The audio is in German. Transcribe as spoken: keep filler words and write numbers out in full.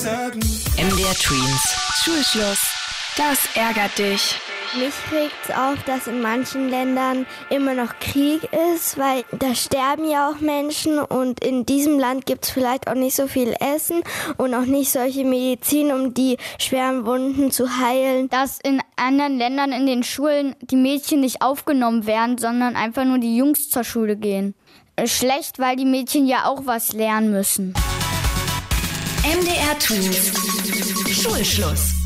M D R Tweens. Schulschluss. Das ärgert dich. Mich regt's auf, dass in manchen Ländern immer noch Krieg ist, weil da sterben ja auch Menschen und in diesem Land gibt's vielleicht auch nicht so viel Essen und auch nicht solche Medizin, um die schweren Wunden zu heilen. Dass in anderen Ländern in den Schulen die Mädchen nicht aufgenommen werden, sondern einfach nur die Jungs zur Schule gehen. Schlecht, weil die Mädchen ja auch was lernen müssen. M D R Tweens. Schulschluss.